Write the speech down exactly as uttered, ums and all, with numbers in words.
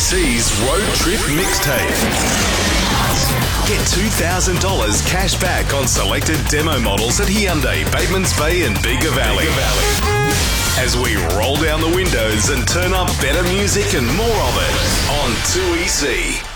C's Road Trip Mixtape. Get two thousand dollars cash back on selected demo models at Hyundai, Batemans Bay and Bega Valley. As we roll down the windows and turn up better music and more of it on two E C.